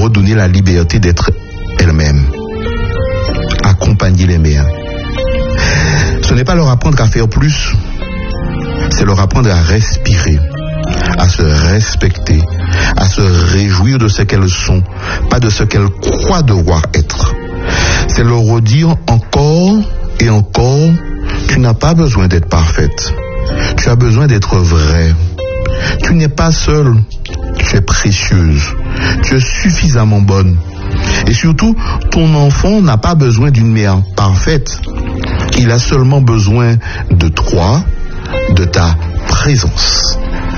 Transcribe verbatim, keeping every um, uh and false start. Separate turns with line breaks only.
redonner la liberté d'être elle-même. Accompagner les mères. Ce n'est pas leur apprendre à faire plus, c'est leur apprendre à respirer, à se respecter, à se réjouir de ce qu'elles sont, pas de ce qu'elles croient devoir être. C'est leur redire encore et encore, tu n'as pas besoin d'être parfaite, tu as besoin d'être vraie. Tu n'es pas seule, tu es précieuse, tu es suffisamment bonne. Et surtout, ton enfant n'a pas besoin d'une mère parfaite. Il a seulement besoin de toi, de ta présence.